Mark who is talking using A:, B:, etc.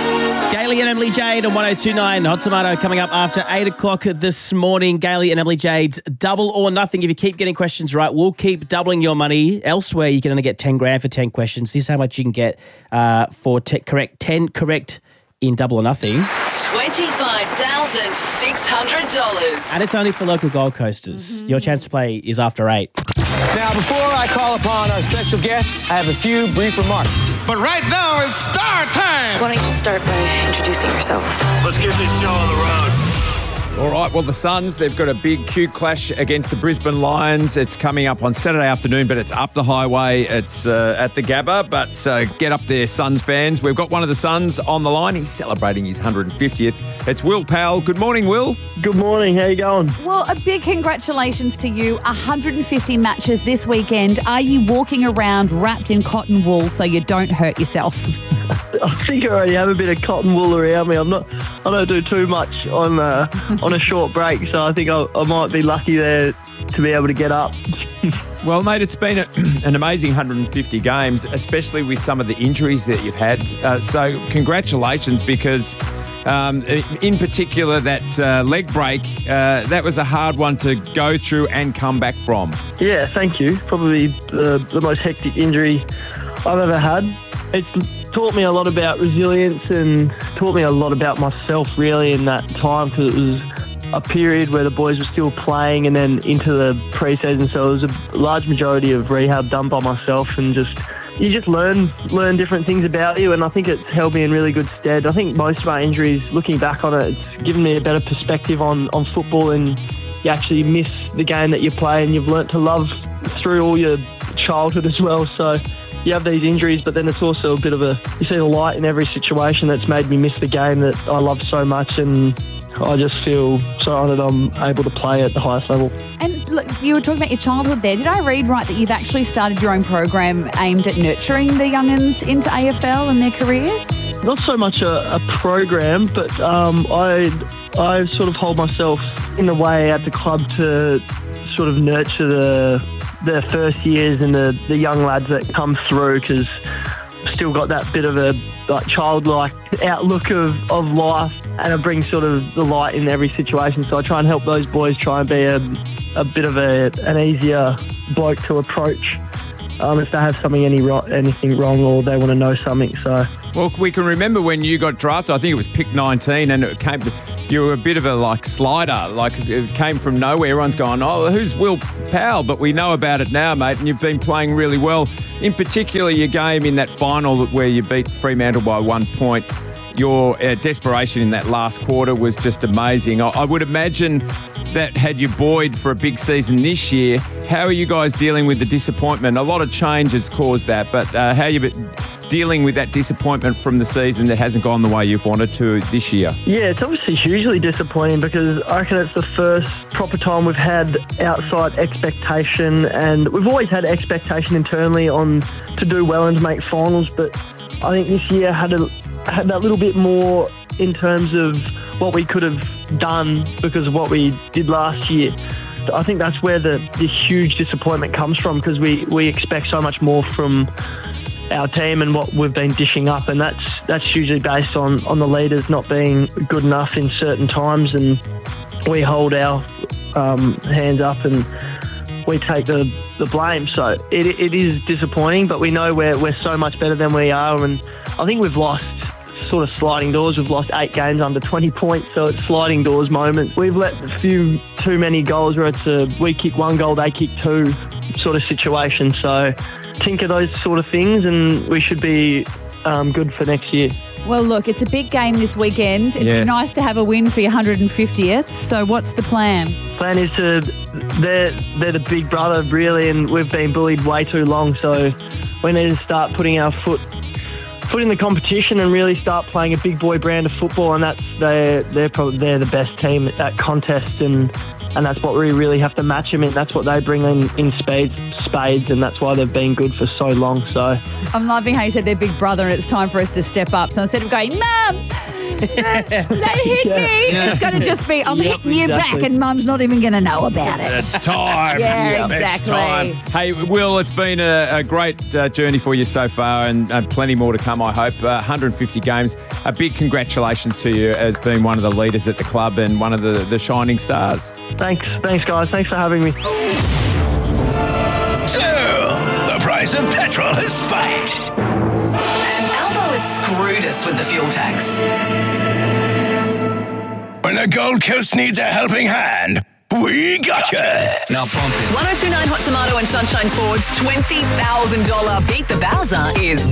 A: Gailey and Emily Jade on 102.9 Hot Tomato coming up after 8 o'clock this morning. Gailey and Emily Jade's Double or Nothing. If you keep getting questions right, we'll keep doubling your money. Elsewhere, you can only get 10 grand for 10 questions. This is how much you can get for 10 correct in Double or Nothing.
B: $25,600.
A: And it's only for local Gold Coasters. Your chance to play is after 8.
C: Now, before I call upon our special guest, I have a few brief remarks.
D: But right now it's star time.
E: Why don't you just start by introducing yourselves?
D: Let's get this show on the road.
F: All right, well, the Suns, they've got a big cute clash against the Brisbane Lions. It's coming up on Saturday afternoon, but it's up the highway. It's at the Gabba, but get up there, Suns fans. We've got one of the Suns on the line. He's celebrating his 150th. It's Will Powell. Good morning, Will.
G: Good morning. How you going?
H: Well, a big congratulations to you. 150 matches this weekend. Are you walking around wrapped in cotton wool so you don't hurt yourself?
G: I think I already have a bit of cotton wool around me. I don't do too much on a short break, so I think I might be lucky there to be able to get up.
F: Well, mate, it's been an amazing 150 games, especially with some of the injuries that you've had. So congratulations, because in particular that leg break, that was a hard one to go through and come back from.
G: Yeah, thank you. Probably the most hectic injury I've ever had. It's taught me a lot about resilience and taught me a lot about myself really in that time, because it was a period where the boys were still playing and then into the pre-season, so it was a large majority of rehab done by myself, and you just learn different things about you, and I think it's held me in really good stead. I think most of my injuries, looking back on it, it's given me a better perspective on football, and you actually miss the game that you play, and you've learnt to love through all your childhood as well. So you have these injuries, but then it's also a bit of you see the light in every situation that's made me miss the game that I love so much, and I just feel so honoured I'm able to play at the highest level. And
H: look, you were talking about your childhood there. Did I read right that you've actually started your own program aimed at nurturing the young'uns into AFL and their careers?
G: Not so much a program, but I sort of hold myself in the way at the club to sort of nurture the first years and the young lads that come through, because I've still got that bit of a childlike outlook of life, and I bring sort of the light in every situation. So I try and help those boys try and be a bit of an easier bloke to approach if they have anything wrong or they want to know something. So,
F: well, we can remember when you got drafted. I think it was pick 19, and you were a bit of a slider, it came from nowhere. Everyone's going, oh, who's Will Powell? But we know about it now, mate, and you've been playing really well. In particular, your game in that final where you beat Fremantle by 1 point. Your desperation in that last quarter was just amazing. I would imagine that had you buoyed for a big season this year. How are you guys dealing with the disappointment? A lot of change has caused that, but how are you dealing with that disappointment from the season that hasn't gone the way you've wanted to this year? Yeah,
G: it's obviously hugely disappointing, because I reckon it's the first proper time we've had outside expectation, and we've always had expectation internally to do well and to make finals, but I think this year had that little bit more in terms of what we could have done because of what we did last year. I think that's where the huge disappointment comes from, because we expect so much more from our team and what we've been dishing up, and that's usually based on the leaders not being good enough in certain times, and we hold our hands up and we take the blame. So it is disappointing, but we know we're so much better than we are, and I think we've lost sort of sliding doors. We've lost 8 games under 20 points, so it's sliding doors moments. We've let a few too many goals where it's we kick 1 goal, they kick 2 sort of situation. So tinker those sort of things, and we should be good for next year.
H: Well, look, it's a big game this weekend. It'd be nice to have a win for your 150th. So what's the plan?
G: Plan is they're the big brother, really, and we've been bullied way too long. So we need to start putting our foot in the competition and really start playing a big boy brand of football. And they're the best team at that contest, and that's what we really have to match them in. That's what they bring in spades, and that's why they've been good for so long. So
H: I'm loving how you said they're big brother and it's time for us to step up. So instead of going, Mum, They hit me. It's going to just be, I'm hitting you
G: exactly.
H: back and Mum's not even going to know about it.
F: It's time.
H: Yeah,
F: It's
H: exactly.
F: time. Hey, Will, it's been a great journey for you so far and plenty more to come, I hope. 150 games. A big congratulations to you as being one of the leaders at the club and one of the shining stars.
G: Thanks, guys. Thanks for having me.
B: So, the price of petrol has spiked.
I: And Albo has screwed us with the fuel tax.
B: When the Gold Coast needs a helping hand, we gotcha.
I: Now pump it. 1029 Hot Tomato and Sunshine Ford's $20,000 Beat the Bowser is